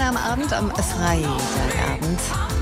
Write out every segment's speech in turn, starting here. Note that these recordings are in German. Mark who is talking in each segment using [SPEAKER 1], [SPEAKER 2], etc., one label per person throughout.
[SPEAKER 1] am Abend, am Freitagabend.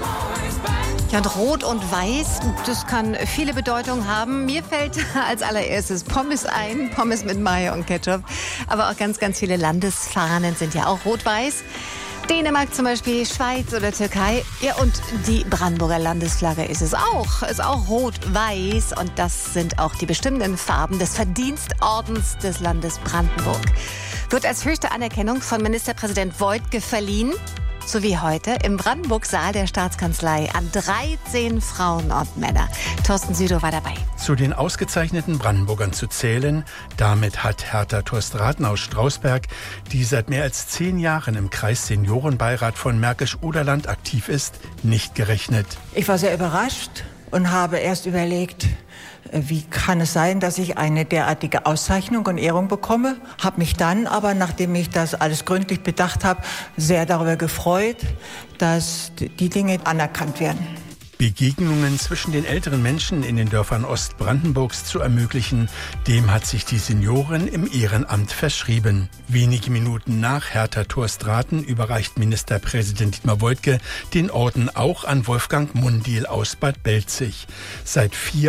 [SPEAKER 1] Ja, und Rot und Weiß, das kann viele Bedeutungen haben. Mir fällt als allererstes Pommes ein, Pommes mit Mayo und Ketchup. Aber auch ganz, ganz viele Landesfahnen sind ja auch rot-weiß. Dänemark zum Beispiel, Schweiz oder Türkei. Ja, und die Brandenburger Landesflagge ist es auch. Ist auch rot-weiß. Und das sind auch die bestimmenden Farben des Verdienstordens des Landes Brandenburg. Wird als höchste Anerkennung von Ministerpräsident Woidke verliehen. So wie heute im Brandenburg-Saal der Staatskanzlei an 13 Frauen und Männer. Thorsten Südow war dabei.
[SPEAKER 2] Zu den ausgezeichneten Brandenburgern zu zählen, damit hat Hertha Torstraten aus Strausberg, die seit mehr als 10 Jahren im Kreisseniorenbeirat von Märkisch-Oderland aktiv ist, nicht gerechnet.
[SPEAKER 3] Ich war sehr überrascht und habe erst überlegt, wie kann es sein, dass ich eine derartige Auszeichnung und Ehrung bekomme? Habe mich dann aber, nachdem ich das alles gründlich bedacht habe, sehr darüber gefreut, dass die Dinge anerkannt werden.
[SPEAKER 2] Begegnungen zwischen den älteren Menschen in den Dörfern Ostbrandenburgs zu ermöglichen, dem hat sich die Seniorin im Ehrenamt verschrieben. Wenige Minuten nach Hertha Torstraten überreicht Ministerpräsident Dietmar Woidke den Orden auch an Wolfgang Mundil aus Bad Belzig. Seit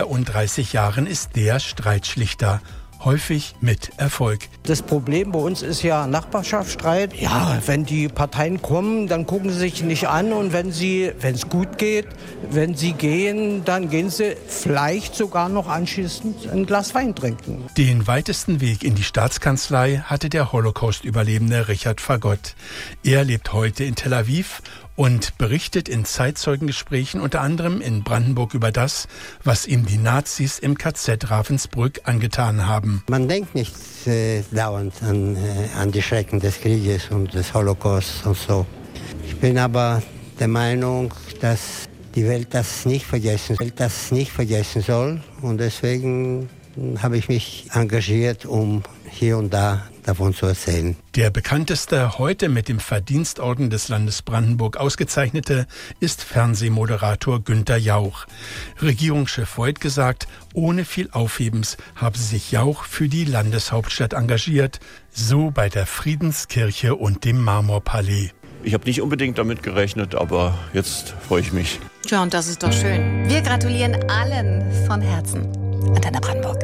[SPEAKER 2] 34 Jahren ist der Streitschlichter. Häufig mit Erfolg.
[SPEAKER 4] Das Problem bei uns ist ja Nachbarschaftsstreit. Ja, wenn die Parteien kommen, dann gucken sie sich nicht an und wenn es gut geht, wenn sie gehen, dann gehen sie vielleicht sogar noch anschließend ein Glas Wein trinken.
[SPEAKER 2] Den weitesten Weg in die Staatskanzlei hatte der Holocaust-Überlebende Richard Fagott. Er lebt heute in Tel Aviv und berichtet in Zeitzeugengesprächen unter anderem in Brandenburg über das, was ihm die Nazis im KZ Ravensbrück angetan haben.
[SPEAKER 5] Man denkt nicht dauernd an die Schrecken des Krieges und des Holocaust und so. Ich bin aber der Meinung, dass die Welt das nicht vergessen soll. Und deswegen habe ich mich engagiert, um hier und da davon zu erzählen.
[SPEAKER 2] Der bekannteste, heute mit dem Verdienstorden des Landes Brandenburg ausgezeichnete, ist Fernsehmoderator Günther Jauch. Regierungschef Woidke sagt, ohne viel Aufhebens habe sich Jauch für die Landeshauptstadt engagiert, so bei der Friedenskirche und dem Marmorpalais.
[SPEAKER 6] Ich habe nicht unbedingt damit gerechnet, aber jetzt freue ich mich.
[SPEAKER 1] Ja, und das ist doch schön. Wir gratulieren allen von Herzen. Antenne Brandenburg.